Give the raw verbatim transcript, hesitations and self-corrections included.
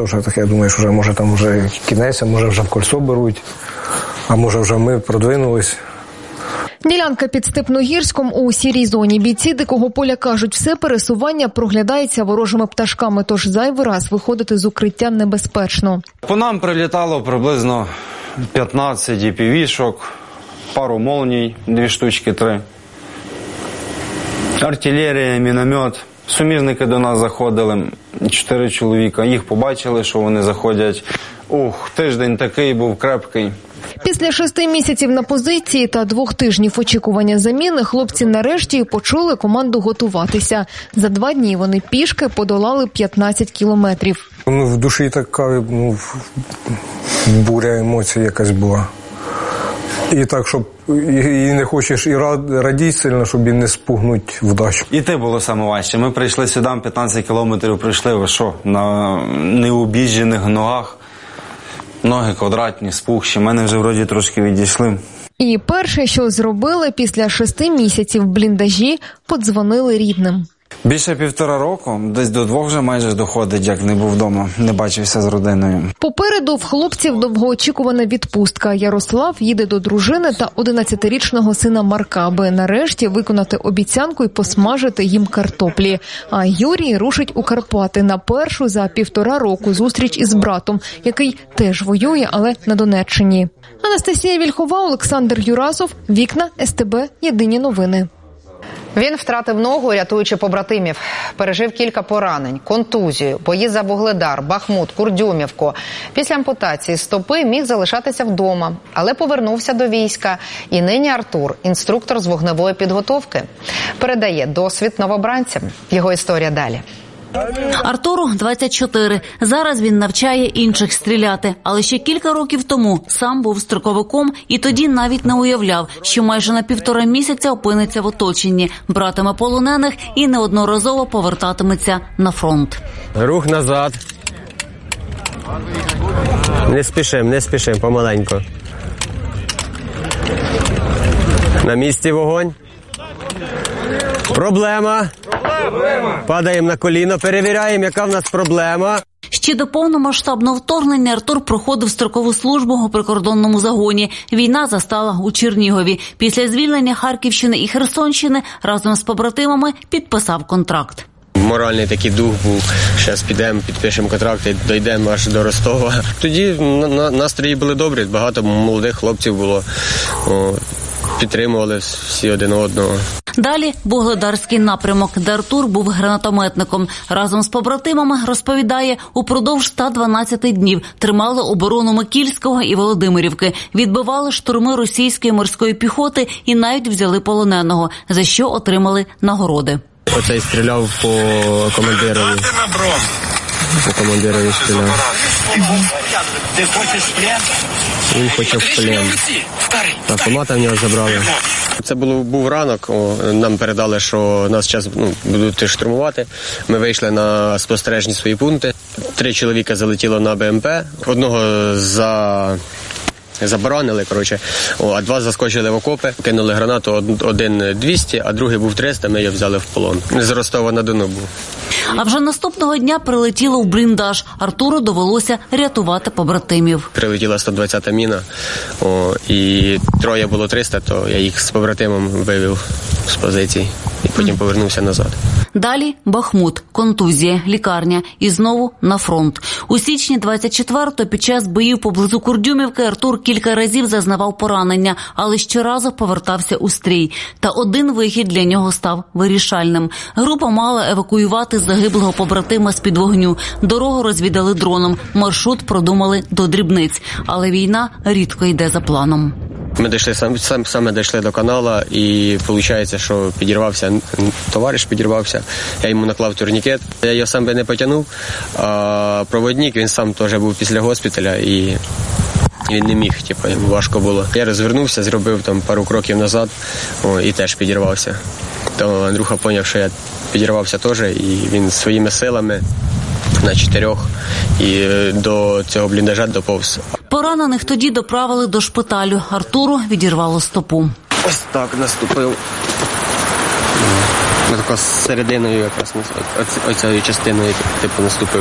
то вже таке, думаєш, вже, може там вже кінець, а може вже в кольцо беруть, а може вже ми продвинулись. Ділянка під Степногірськом у сірій зоні. Бійці Дикого поля кажуть, все пересування проглядається ворожими пташками, тож зайвий раз виходити з укриття небезпечно. По нам прилітало приблизно п'ятнадцять і пі ві-шок, пару молній, дві штучки, три. Артилерія, міномет. Суміжники до нас заходили, чотири чоловіка. Їх побачили, що вони заходять. Ух, тиждень такий був крепкий. Після шести місяців на позиції та двох тижнів очікування заміни хлопці нарешті почули команду готуватися. За два дні вони пішки подолали п'ятнадцять кілометрів. Ну, в душі така, ну, буря емоцій якась була. І так, щоб і не хочеш і радіти сильно, щоб і не спугнути вдачу. І те було саме важче. Ми прийшли сюди, п'ятнадцять кілометрів прийшли, ви що, на необіжджених ногах. Ноги квадратні, спухші, мене вже вроді трошки відійшли. І перше, що зробили після шести місяців в бліндажі, подзвонили рідним. Більше півтора року, десь до двох вже майже доходить, як не був вдома, не бачився з родиною. Попереду в хлопців довгоочікувана відпустка. Ярослав їде до дружини та одинадцятирічного сина Марка, аби нарешті виконати обіцянку і посмажити їм картоплі. А Юрій рушить у Карпати на першу за півтора року зустріч із братом, який теж воює, але на Донеччині. Анастасія Вільхова, Олександр Юрасов, Вікна, ес те бе, Єдині новини. Він втратив ногу, рятуючи побратимів. Пережив кілька поранень, контузію, бої за Вугледар, Бахмут, Курдюмівку. Після ампутації стопи міг залишатися вдома, але повернувся до війська. І нині Артур – інструктор з вогневої підготовки. Передає досвід новобранцям. Його історія далі. Артуру двадцять чотири. Зараз він навчає інших стріляти. Але ще кілька років тому сам був строковиком і тоді навіть не уявляв, що майже на півтора місяця опиниться в оточенні, братиме полонених і неодноразово повертатиметься на фронт. Рух назад. Не спішим, не спішим, помаленько. На місці вогонь. Проблема. Падаємо на коліно, перевіряємо, яка в нас проблема. Ще до повномасштабного вторгнення Артур проходив строкову службу у прикордонному загоні. Війна застала у Чернігові. Після звільнення Харківщини і Херсонщини разом з побратимами підписав контракт. Моральний такий дух був, зараз підемо, підпишемо контракт і дійдемо аж до Ростова. Тоді настрої були добрі, багато молодих хлопців було. О, підтримували всі один одного. Далі Вугледарський напрямок, де Артур був гранатометником. Разом з побратимами, розповідає, упродовж ста дванадцяти днів тримали оборону Микільського і Володимирівки, відбивали штурми російської морської піхоти і навіть взяли полоненого, за що отримали нагороди. Оцей стріляв по командирові. По командирові стріляв. Ти хочеш в плен? Він хоче в плен. Автомата в нього забрали. Це було, був ранок, о, нам передали, що нас зараз ну, будуть штурмувати. Ми вийшли на спостережні свої пункти. Три чоловіка залетіло на Б М П, одного за... заборонили, коротше, о, а два заскочили в окопи, кинули гранату, один двісті, а другий був триста, ми його взяли в полон. З Ростова-на-Дону був. А вже наступного дня прилетіло в бліндаж. Артуру довелося рятувати побратимів. Прилетіла сто двадцята міна, о, і троє було триста, то я їх з побратимом вивів з позицій і потім повернувся назад. Далі Бахмут, контузія, лікарня і знову на фронт. У січні двадцять четвертого під час боїв поблизу Курдюмівки Артур кілька разів зазнавав поранення, але щоразу повертався у стрій. Та один вихід для нього став вирішальним. Група мала евакуювати загиблого побратима з-під вогню. Дорогу розвідали дроном, маршрут продумали до дрібниць. Але війна рідко йде за планом. Ми дійшли, сам, сам, саме дійшли до канала, і виходить, що підірвався, товариш підірвався, я йому наклав турнікет, я його сам би не потягнув, а проводник, він сам теж був після госпіталя, і він не міг, типу, йому важко було. Я розвернувся, зробив там пару кроків назад, о, і теж підірвався. То Андрюха зрозумів, що я підірвався теж, і він своїми силами на чотирьох і до цього бліндажа доповз. Поранених тоді доправили до шпиталю. Артуру відірвало стопу. Ось так наступив. Ось серединою якраз, оцією частиною, типу, наступив.